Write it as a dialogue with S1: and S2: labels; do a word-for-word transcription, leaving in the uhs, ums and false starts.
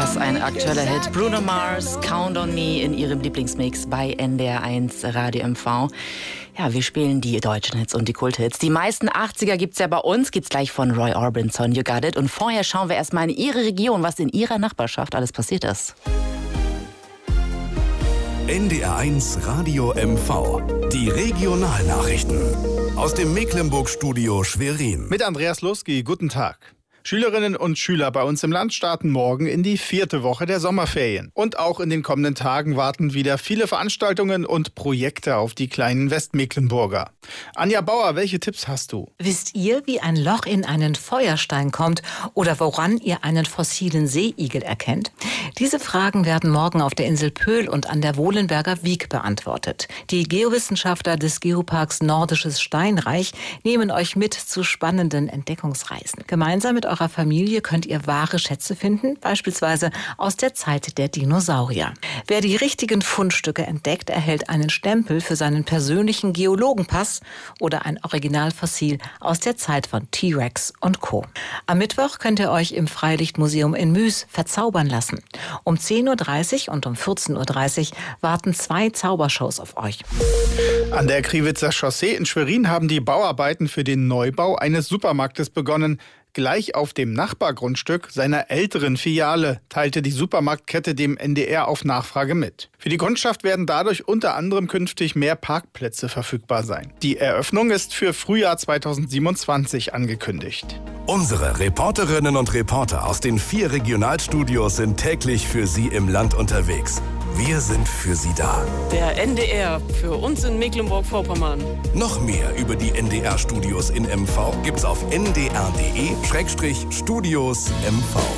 S1: Das ist ein aktueller Hit. Bruno Mars, Count on Me in ihrem Lieblingsmix bei N D R eins Radio M V. Ja, wir spielen die deutschen Hits und die Kulthits. Die meisten achtziger gibt's ja bei uns, gibt's gleich von Roy Orbison, You Got It. Und vorher schauen wir erstmal in Ihre Region, was in Ihrer Nachbarschaft alles passiert ist.
S2: N D R eins Radio M V. Die Regionalnachrichten. Aus dem Mecklenburg-Studio Schwerin.
S3: Mit Andreas Lusky, guten Tag. Schülerinnen und Schüler bei uns im Land starten morgen in die vierte Woche der Sommerferien. Und auch in den kommenden Tagen warten wieder viele Veranstaltungen und Projekte auf die kleinen Westmecklenburger. Anja Bauer, welche Tipps hast du?
S4: Wisst ihr, wie ein Loch in einen Feuerstein kommt oder woran ihr einen fossilen Seeigel erkennt? Diese Fragen werden morgen auf der Insel Pöhl und an der Wohlenberger Wiek beantwortet. Die Geowissenschaftler des Geoparks Nordisches Steinreich nehmen euch mit zu spannenden Entdeckungsreisen. Gemeinsam mit eurer Familie könnt ihr wahre Schätze finden, beispielsweise aus der Zeit der Dinosaurier. Wer die richtigen Fundstücke entdeckt, erhält einen Stempel für seinen persönlichen Geologenpass oder ein Originalfossil aus der Zeit von T-Rex und Co. Am Mittwoch könnt ihr euch im Freilichtmuseum in Müs verzaubern lassen. Um zehn Uhr dreißig und um vierzehn Uhr dreißig warten zwei Zaubershows auf euch.
S3: An der Kriwitzer Chaussee in Schwerin haben die Bauarbeiten für den Neubau eines Supermarktes begonnen. Gleich auf dem Nachbargrundstück seiner älteren Filiale teilte die Supermarktkette dem N D R auf Nachfrage mit. Für die Kundschaft werden dadurch unter anderem künftig mehr Parkplätze verfügbar sein. Die Eröffnung ist für Frühjahr zweitausendsiebenundzwanzig angekündigt.
S2: Unsere Reporterinnen und Reporter aus den vier Regionalstudios sind täglich für Sie im Land unterwegs. Wir sind für Sie da.
S5: Der N D R für uns in Mecklenburg-Vorpommern.
S2: Noch mehr über die N D R-Studios in M V gibt's auf n d r punkt d e Studios M V.